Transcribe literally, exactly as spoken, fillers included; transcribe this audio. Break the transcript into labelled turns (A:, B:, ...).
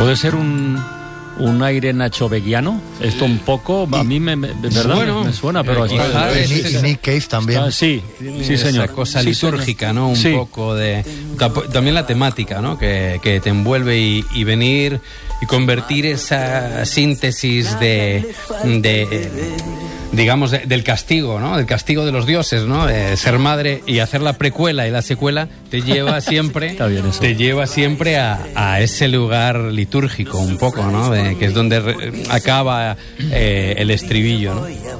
A: ¿Puede ser un, un aire nachoveguiano? Esto un poco, a mí me, me, ¿verdad?
B: Bueno,
A: me suena, pero...
B: eh,
A: está,
B: es,
C: y, y Nick Cave también.
A: está, sí, sí, señor.
B: Esa cosa
A: sí,
B: litúrgica,
A: señor.
B: ¿no? Un
A: sí.
B: poco de... También la temática, ¿no? Que, que te envuelve y, y venir y convertir esa síntesis de... de digamos, de, del castigo, ¿no? Del castigo de los dioses, ¿no? De ser madre y hacer la precuela y la secuela te lleva siempre...
A: Está bien eso.
B: Te lleva siempre a, a ese lugar litúrgico, un poco, ¿no? De, que es donde re, acaba eh, el estribillo, ¿no?